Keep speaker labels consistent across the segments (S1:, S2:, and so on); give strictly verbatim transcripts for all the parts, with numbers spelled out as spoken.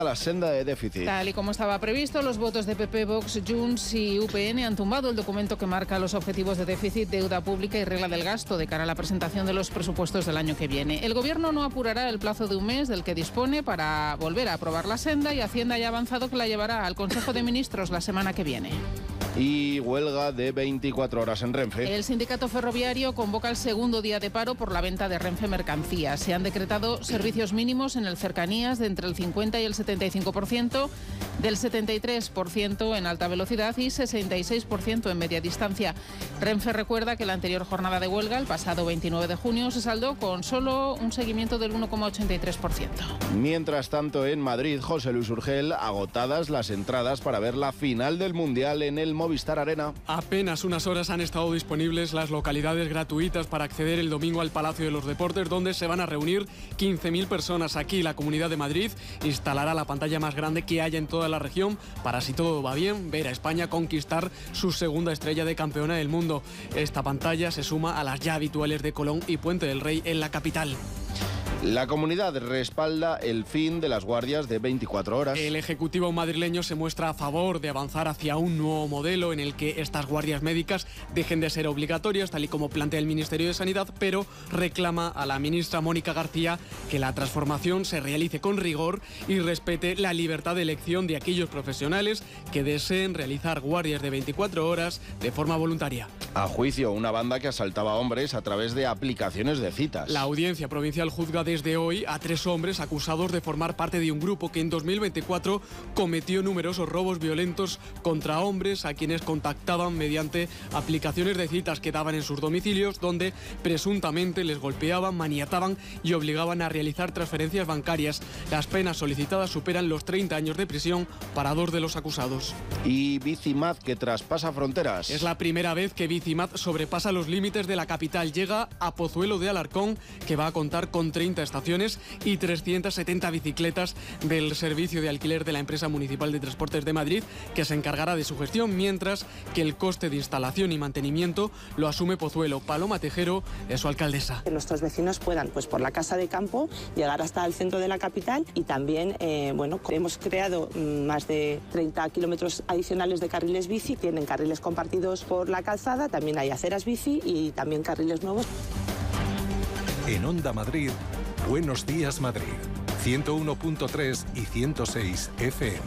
S1: a la senda de déficit.
S2: Tal y como estaba previsto, los votos de P P, Vox, Junts y U P N han tumbado el documento que marca los objetivos de déficit, deuda pública y regla del gasto de cara a la presentación de los presupuestos del año que viene. El Gobierno no apurará el plazo de un mes del que dispone para volver a aprobar la senda, y Hacienda ya ha avanzado que la llevará al Consejo de Ministros la semana que viene.
S1: Y huelga de veinticuatro horas en Renfe.
S2: El sindicato ferroviario convoca el segundo día de paro por la venta de Renfe Mercancías. Se han decretado servicios mínimos en el Cercanías de entre el cincuenta y el setenta y cinco por ciento, del setenta y tres por ciento en alta velocidad y sesenta y seis por ciento en media distancia. Renfe recuerda que la anterior jornada de huelga, el pasado veintinueve de junio, se saldó con solo un seguimiento del uno coma ochenta y tres por ciento.
S1: Mientras tanto, en Madrid, José Luis Urgel, agotadas las entradas para ver la final del Mundial en el Movistar Arena.
S3: Apenas unas horas han estado disponibles las localidades gratuitas para acceder el domingo al Palacio de los Deportes, donde se van a reunir quince mil personas. Aquí la Comunidad de Madrid instalará la pantalla más grande que haya en toda la región para, si todo va bien, ver a España conquistar su segunda estrella de campeona del mundo. Esta pantalla se suma a las ya habituales de Colón y Puente del Rey en la capital.
S1: La comunidad respalda el fin de las guardias de veinticuatro horas.
S3: El Ejecutivo madrileño se muestra a favor de avanzar hacia un nuevo modelo en el que estas guardias médicas dejen de ser obligatorias, tal y como plantea el Ministerio de Sanidad, pero reclama a la ministra Mónica García que la transformación se realice con rigor y respete la libertad de elección de aquellos profesionales que deseen realizar guardias de veinticuatro horas de forma voluntaria.
S1: A juicio, una banda que asaltaba a hombres a través de aplicaciones de citas.
S3: La Audiencia Provincial juzga desde hoy a tres hombres acusados de formar parte de un grupo que en dos mil veinticuatro cometió numerosos robos violentos contra hombres a quienes contactaban mediante aplicaciones de citas que daban en sus domicilios, donde presuntamente les golpeaban, maniataban y obligaban a realizar transferencias bancarias. Las penas solicitadas superan los treinta años de prisión para dos de los acusados.
S1: Y Bicimad, que traspasa fronteras.
S3: Es la primera vez que Bicimad sobrepasa los límites de la capital. Llega a Pozuelo de Alarcón, que va a contar con treinta estaciones y trescientas setenta bicicletas del servicio de alquiler de la empresa municipal de transportes de Madrid, que se encargará de su gestión, mientras que el coste de instalación y mantenimiento lo asume Pozuelo. Paloma Tejero es su alcaldesa.
S4: Que nuestros vecinos puedan, pues por la casa de campo, llegar hasta el centro de la capital, y también, eh, bueno, hemos creado más de treinta kilómetros adicionales de carriles bici, tienen carriles compartidos por la calzada, también hay aceras bici y también carriles nuevos.
S5: En Onda Madrid, Buenos Días Madrid, ciento uno punto tres y ciento seis F M.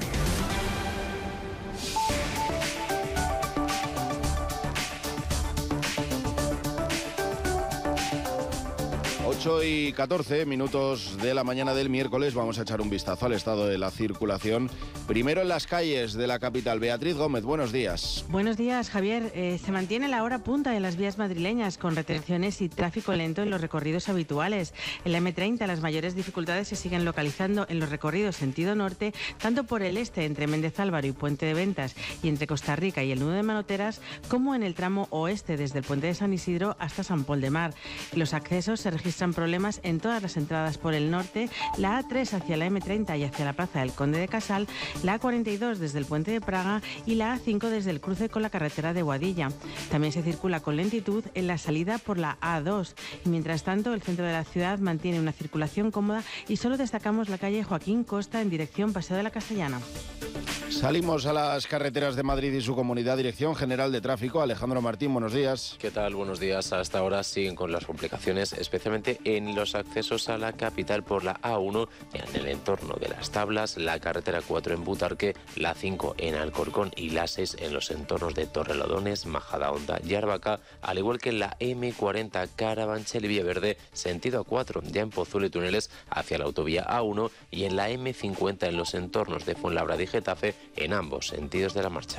S1: ocho y catorce minutos de la mañana del miércoles. Vamos a echar un vistazo al estado de la circulación. Primero en las calles de la capital. Beatriz Gómez, buenos días.
S6: Buenos días, Javier. Eh, se mantiene la hora punta en las vías madrileñas, con retenciones y tráfico lento en los recorridos habituales. En la eme treinta las mayores dificultades se siguen localizando en los recorridos sentido norte, tanto por el este entre Méndez Álvaro y Puente de Ventas y entre Costa Rica y el nudo de Manoteras, como en el tramo oeste desde el puente de San Isidro hasta San Pol de Mar. Los accesos se registran problemas en todas las entradas por el norte, la A tres hacia la eme treinta y hacia la plaza del Conde de Casal, la A cuarenta y dos desde el puente de Praga y la A cinco desde el cruce con la carretera de Boadilla. También se circula con lentitud en la salida por la A dos. Y mientras tanto, el centro de la ciudad mantiene una circulación cómoda y solo destacamos la calle Joaquín Costa en dirección Paseo de la Castellana.
S1: Salimos a las carreteras de Madrid y su comunidad. Dirección General de Tráfico, Alejandro Martín, buenos días.
S7: ¿Qué tal? Buenos días. Hasta ahora siguen con las complicaciones, especialmente en los accesos a la capital por la A uno en el entorno de Las Tablas, la carretera cuatro en Butarque, la cinco en Alcorcón y la seis en los entornos de Torrelodones, Majadahonda y Arbaca, al igual que en la eme cuarenta Carabanchel y Villaverde, sentido A cuatro, ya en Pozuelo y túneles hacia la autovía A uno, y en la eme cincuenta en los entornos de Fuenlabrada y Getafe, en ambos sentidos de la marcha.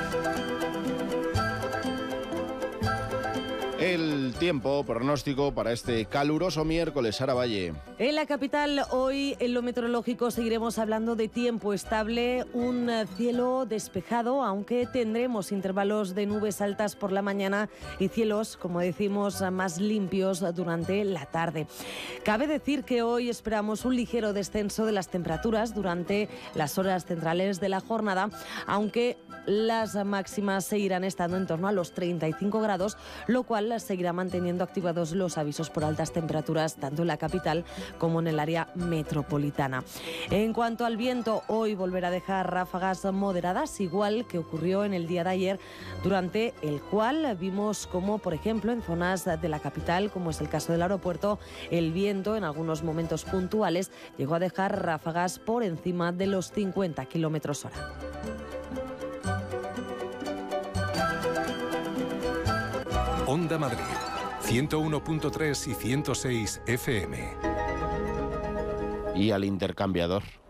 S1: El tiempo pronóstico para este caluroso miércoles, Sara Valle.
S8: En la capital hoy, en lo meteorológico, seguiremos hablando de tiempo estable, un cielo despejado, aunque tendremos intervalos de nubes altas por la mañana y cielos, como decimos, más limpios durante la tarde. Cabe decir que hoy esperamos un ligero descenso de las temperaturas durante las horas centrales de la jornada, aunque las máximas seguirán estando en torno a los treinta y cinco grados, lo cual seguirá manteniendo manteniendo activados los avisos por altas temperaturas tanto en la capital como en el área metropolitana. En cuanto al viento, hoy volverá a dejar ráfagas moderadas, igual que ocurrió en el día de ayer, durante el cual vimos como, por ejemplo, en zonas de la capital, como es el caso del aeropuerto, el viento en algunos momentos puntuales llegó a dejar ráfagas por encima de los cincuenta kilómetros hora.
S5: Onda Madrid, ciento uno punto tres y ciento seis F M.
S1: Y al intercambiador.